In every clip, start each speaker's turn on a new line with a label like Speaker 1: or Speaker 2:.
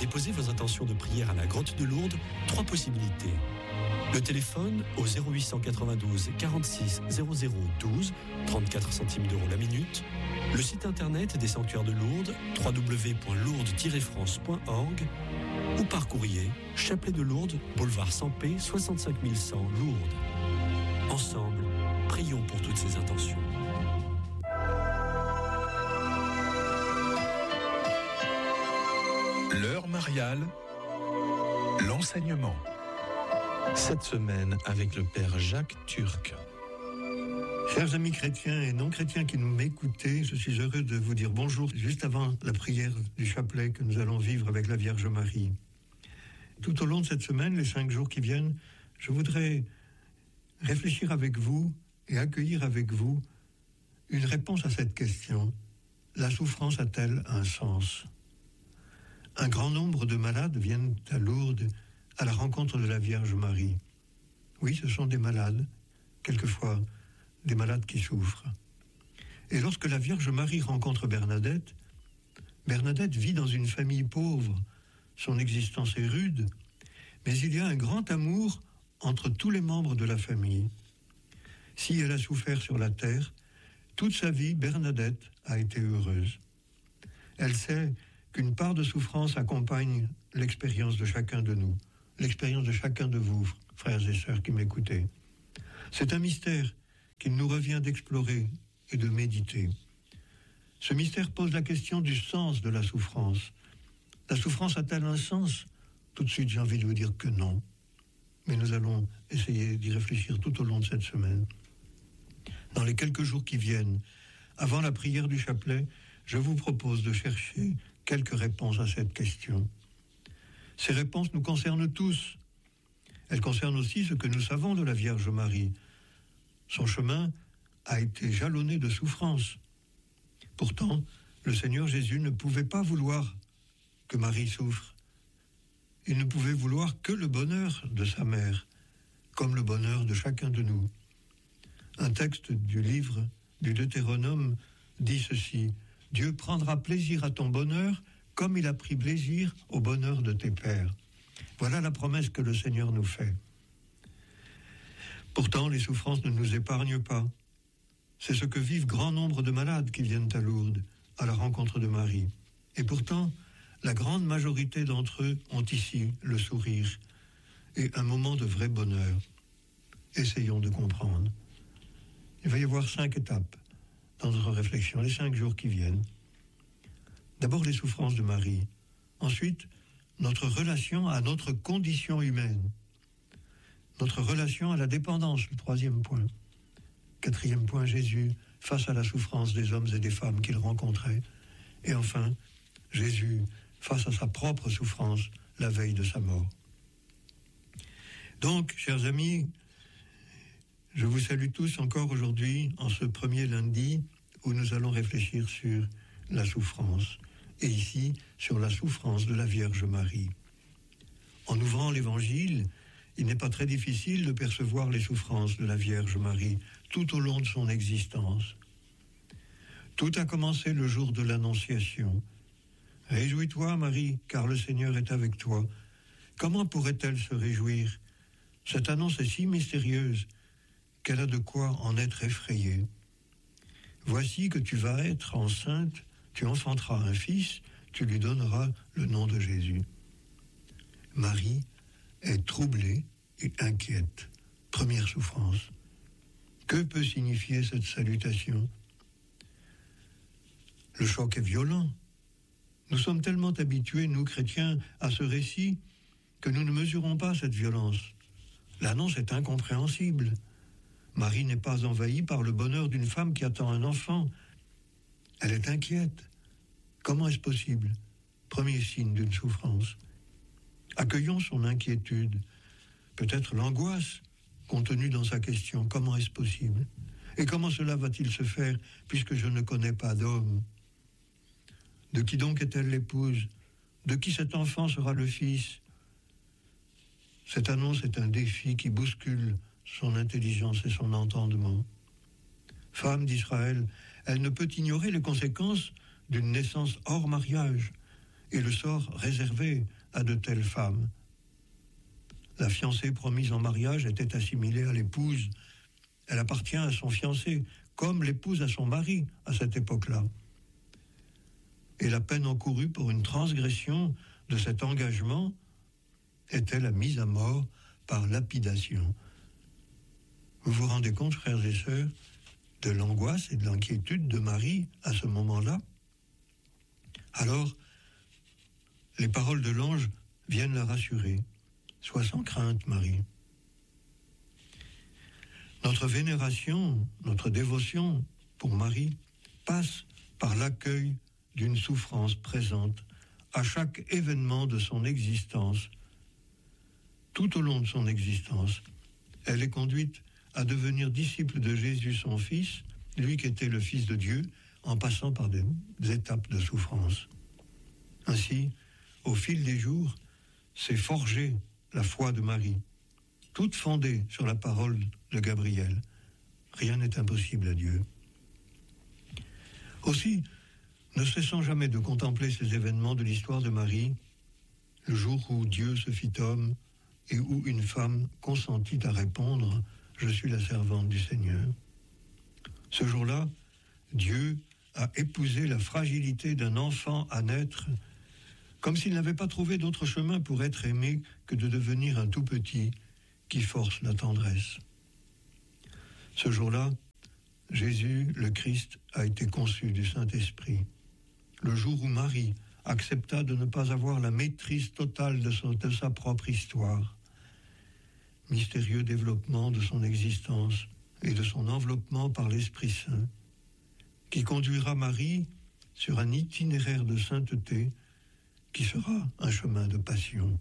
Speaker 1: déposer vos intentions de prière à la grotte de Lourdes, 3 possibilités. Le téléphone au 0892 46 00 12, 34 centimes d'euros la minute. Le site internet des sanctuaires de Lourdes, www.lourdes-france.org, ou par courrier, Chapelet de Lourdes, boulevard Sampé, 65 100 Lourdes. Ensemble, prions pour toutes ces intentions.
Speaker 2: L'heure mariale, l'enseignement.
Speaker 3: Cette semaine, avec le Père Jacques Turc.
Speaker 4: Chers amis chrétiens et non chrétiens qui nous m'écoutez, je suis heureux de vous dire bonjour juste avant la prière du chapelet que nous allons vivre avec la Vierge Marie. Tout au long de cette semaine, les 5 jours qui viennent, je voudrais réfléchir avec vous et accueillir avec vous une réponse à cette question. La souffrance a-t-elle un sens ? Un grand nombre de malades viennent à Lourdes à la rencontre de la Vierge Marie. Oui, ce sont des malades, quelquefois des malades qui souffrent. Et lorsque la Vierge Marie rencontre Bernadette, Bernadette vit dans une famille pauvre, son existence est rude, mais il y a un grand amour entre tous les membres de la famille. Si elle a souffert sur la terre, toute sa vie, Bernadette a été heureuse. Elle sait qu'une part de souffrance accompagne l'expérience de chacun de nous, l'expérience de chacun de vous, frères et sœurs qui m'écoutez. C'est un mystère qu'il nous revient d'explorer et de méditer. Ce mystère pose la question du sens de la souffrance. La souffrance a-t-elle un sens ? Tout de suite, j'ai envie de vous dire que non. Mais nous allons essayer d'y réfléchir tout au long de cette semaine. Dans les quelques jours qui viennent, avant la prière du chapelet, je vous propose de chercher quelques réponses à cette question. Ces réponses nous concernent tous. Elles concernent aussi ce que nous savons de la Vierge Marie. Son chemin a été jalonné de souffrances. Pourtant, le Seigneur Jésus ne pouvait pas vouloir que Marie souffre. Il ne pouvait vouloir que le bonheur de sa mère, comme le bonheur de chacun de nous. Un texte du livre du Deutéronome dit ceci: « Dieu prendra plaisir à ton bonheur comme il a pris plaisir au bonheur de tes pères. » Voilà la promesse que le Seigneur nous fait. Pourtant, les souffrances ne nous épargnent pas. C'est ce que vivent grand nombre de malades qui viennent à Lourdes, à la rencontre de Marie. Et pourtant, la grande majorité d'entre eux ont ici le sourire et un moment de vrai bonheur. Essayons de comprendre. Il va y avoir 5 étapes dans notre réflexion, les 5 jours qui viennent. D'abord, les souffrances de Marie. Ensuite, notre relation à notre condition humaine. Notre relation à la dépendance, le 3e point. 4e point, Jésus face à la souffrance des hommes et des femmes qu'il rencontrait. Et enfin, Jésus face à sa propre souffrance la veille de sa mort. Donc, chers amis, je vous salue tous encore aujourd'hui en ce premier lundi où nous allons réfléchir sur la souffrance et ici sur la souffrance de la Vierge Marie. En ouvrant l'Évangile, il n'est pas très difficile de percevoir les souffrances de la Vierge Marie tout au long de son existence. Tout a commencé le jour de l'Annonciation. « Réjouis-toi, Marie, car le Seigneur est avec toi. » Comment pourrait-elle se réjouir ? Cette annonce est si mystérieuse qu'elle a de quoi en être effrayée. « Voici que tu vas être enceinte, tu enfanteras un fils, tu lui donneras le nom de Jésus. » Marie est troublée et inquiète. Première souffrance. Que peut signifier cette salutation ? Le choc est violent. Nous sommes tellement habitués, nous chrétiens, à ce récit que nous ne mesurons pas cette violence. L'annonce est incompréhensible. Marie n'est pas envahie par le bonheur d'une femme qui attend un enfant. Elle est inquiète. Comment est-ce possible ? Premier signe d'une souffrance. Accueillons son inquiétude, peut-être l'angoisse contenue dans sa question. Comment est-ce possible ? Et comment cela va-t-il se faire puisque je ne connais pas d'homme ? De qui donc est-elle l'épouse ? De qui cet enfant sera le fils ? Cette annonce est un défi qui bouscule son intelligence et son entendement. Femme d'Israël, elle ne peut ignorer les conséquences d'une naissance hors mariage et le sort réservé à de telles femmes. La fiancée promise en mariage était assimilée à l'épouse. Elle appartient à son fiancé, comme l'épouse à son mari à cette époque-là. Et la peine encourue pour une transgression de cet engagement était la mise à mort par lapidation. Vous vous rendez compte, frères et sœurs, de l'angoisse et de l'inquiétude de Marie à ce moment-là? Alors, les paroles de l'ange viennent la rassurer. Sois sans crainte, Marie. Notre vénération, notre dévotion pour Marie passe par l'accueil d'une souffrance présente à chaque événement de son existence. Tout au long de son existence, elle est conduite à devenir disciple de Jésus son Fils, lui qui était le Fils de Dieu, en passant par des étapes de souffrance. Ainsi, au fil des jours, s'est forgée la foi de Marie, toute fondée sur la parole de Gabriel. Rien n'est impossible à Dieu. Aussi, ne cessons jamais de contempler ces événements de l'histoire de Marie, le jour où Dieu se fit homme et où une femme consentit à répondre « Je suis la servante du Seigneur ». Ce jour-là, Dieu a épousé la fragilité d'un enfant à naître, comme s'il n'avait pas trouvé d'autre chemin pour être aimé que de devenir un tout petit qui force la tendresse. Ce jour-là, Jésus, le Christ, a été conçu du Saint-Esprit. Le jour où Marie accepta de ne pas avoir la maîtrise totale de sa propre histoire. Mystérieux développement de son existence et de son enveloppement par l'Esprit Saint, qui conduira Marie sur un itinéraire de sainteté qui sera un chemin de passion.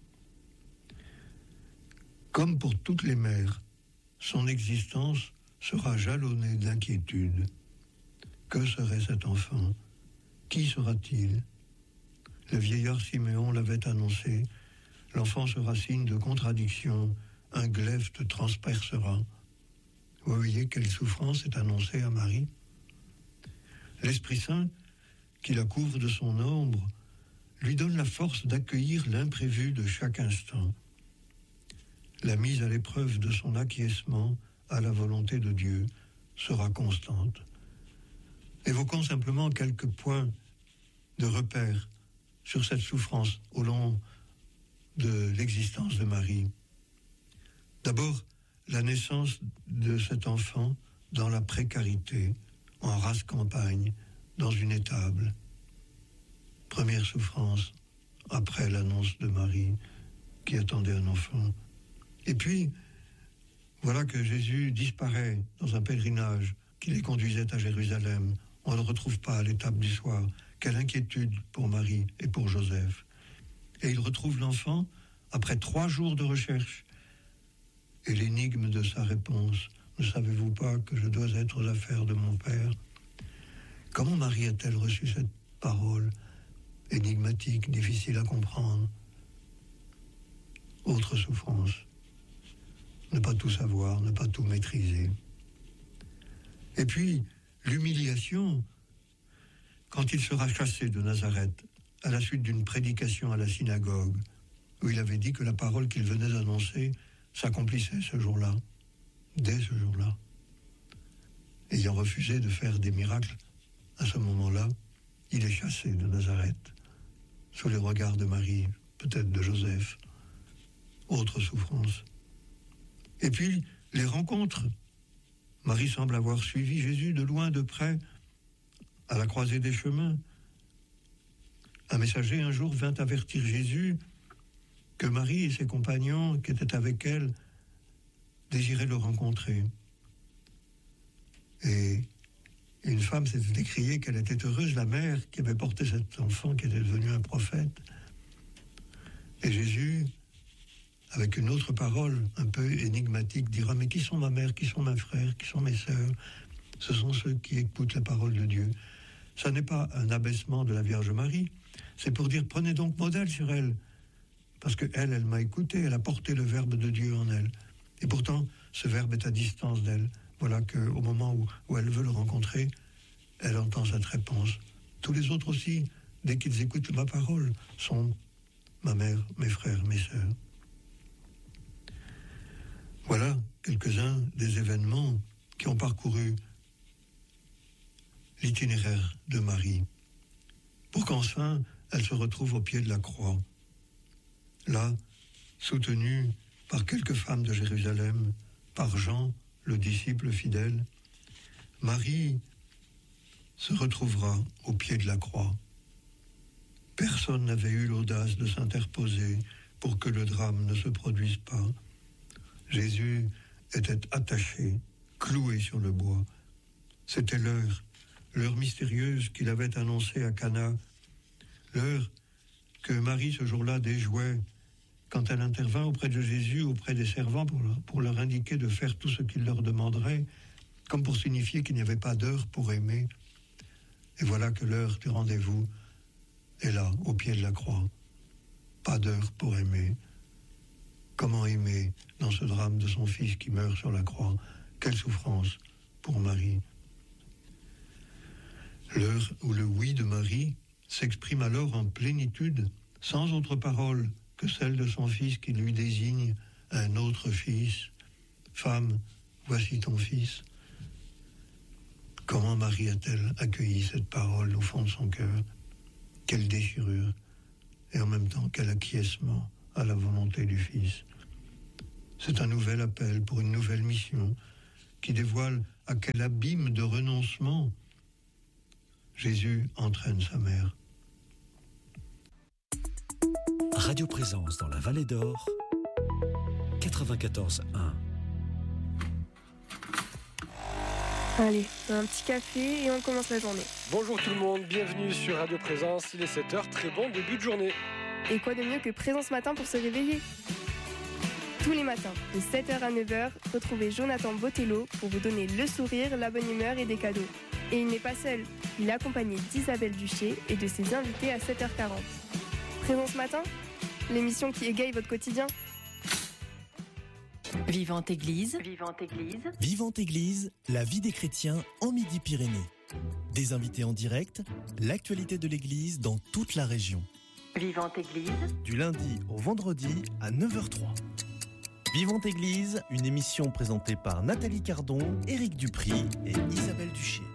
Speaker 4: Comme pour toutes les mères, son existence sera jalonnée d'inquiétude. Que serait cet enfant? Qui sera-t-il? Le vieillard Siméon l'avait annoncé. L'enfant sera signe de contradiction, un glaive te transpercera. Vous voyez quelle souffrance est annoncée à Marie. L'Esprit Saint, qui la couvre de son ombre, lui donne la force d'accueillir l'imprévu de chaque instant. La mise à l'épreuve de son acquiescement à la volonté de Dieu sera constante. Évoquons simplement quelques points de repère sur cette souffrance au long de l'existence de Marie. D'abord, la naissance de cet enfant dans la précarité, en rase campagne, dans une étable. Première souffrance après l'annonce de Marie qui attendait un enfant. Et puis, voilà que Jésus disparaît dans un pèlerinage qui les conduisait à Jérusalem. On ne le retrouve pas à l'étape du soir. Quelle inquiétude pour Marie et pour Joseph. Et il retrouve l'enfant après 3 jours de recherche. Et l'énigme de sa réponse, ne savez-vous pas que je dois être aux affaires de mon Père? Comment Marie a-t-elle reçu cette parole énigmatique, difficile à comprendre? Autre souffrance. Ne pas tout savoir, ne pas tout maîtriser. Et puis, l'humiliation, quand il sera chassé de Nazareth, à la suite d'une prédication à la synagogue, où il avait dit que la parole qu'il venait d'annoncer s'accomplissait ce jour-là, dès ce jour-là. Ayant refusé de faire des miracles, à ce moment-là, il est chassé de Nazareth, sous les regards de Marie, peut-être de Joseph. Autre souffrance. Et puis, les rencontres. Marie semble avoir suivi Jésus de loin, de près, à la croisée des chemins. Un messager un jour vint avertir Jésus que Marie et ses compagnons qui étaient avec elle désiraient le rencontrer. Et une femme s'était décriée qu'elle était heureuse, la mère qui avait porté cet enfant qui était devenu un prophète. Et Jésus, avec une autre parole un peu énigmatique, dira « Mais qui sont ma mère, qui sont mes frères, qui sont mes sœurs ?» Ce sont ceux qui écoutent la parole de Dieu. Ça n'est pas un abaissement de la Vierge Marie, c'est pour dire « Prenez donc modèle sur elle ». Parce qu'elle m'a écouté, elle a porté le Verbe de Dieu en elle. Et pourtant, ce Verbe est à distance d'elle. Voilà qu'au moment où elle veut le rencontrer, elle entend cette réponse. Tous les autres aussi dès qu'ils écoutent ma parole, sont ma mère, mes frères, mes sœurs. Voilà quelques-uns des événements qui ont parcouru l'itinéraire de Marie, pour qu'enfin elle se retrouve au pied de la croix. Là, soutenue par quelques femmes de Jérusalem, par Jean, le disciple fidèle, Marie se retrouvera au pied de la croix. Personne n'avait eu l'audace de s'interposer pour que le drame ne se produise pas. Jésus était attaché, cloué sur le bois. C'était l'heure mystérieuse qu'il avait annoncée à Cana, l'heure que Marie ce jour-là déjouait quand elle intervint auprès de Jésus, auprès des servants, pour leur indiquer de faire tout ce qu'il leur demanderait, comme pour signifier qu'il n'y avait pas d'heure pour aimer. Et voilà que l'heure du rendez-vous est là, au pied de la croix. Pas d'heure pour aimer. Comment aimer dans ce drame de son fils qui meurt sur la croix? Quelle souffrance pour Marie. L'heure où le oui de Marie s'exprime alors en plénitude, sans autre parole que celle de son fils qui lui désigne un autre fils. Femme, voici ton fils. Comment Marie a-t-elle accueilli cette parole au fond de son cœur? Quelle déchirure, et en même temps quel acquiescement à la volonté du Fils. C'est un nouvel appel pour une nouvelle mission qui dévoile à quel abîme de renoncement Jésus entraîne sa mère.
Speaker 1: Radio Présence dans la Vallée d'Or, 94.1.
Speaker 2: Allez, un petit café et on commence la journée.
Speaker 5: Bonjour tout le monde, bienvenue sur Radio Présence, il est 7h, très bon début de journée.
Speaker 2: Et quoi de mieux que Présence Matin pour se réveiller? Tous les matins, de 7h à 9h, retrouvez Jonathan Botello pour vous donner le sourire, la bonne humeur et des cadeaux. Et il n'est pas seul, il est accompagné d'Isabelle Duché et de ses invités à 7h40. Présence Matin, l'émission qui égaye votre quotidien.
Speaker 6: Vivante Église.
Speaker 7: Vivante Église.
Speaker 8: Vivante Église, la vie des chrétiens en Midi-Pyrénées. Des invités en direct, l'actualité de l'Église dans toute la région.
Speaker 7: Vivante Église.
Speaker 8: Du lundi au vendredi à 9h03. Vivante Église, une émission présentée par Nathalie Cardon, Éric Dupry et Isabelle Duché.